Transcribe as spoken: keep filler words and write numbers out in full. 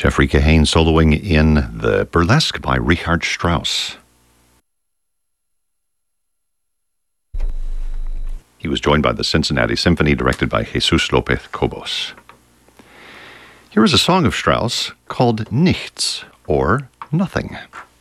Jeffrey Kahane soloing in the Burlesque by Richard Strauss. He was joined by the Cincinnati Symphony, directed by Jesus Lopez Cobos. Here is a song of Strauss called Nichts, or Nothing.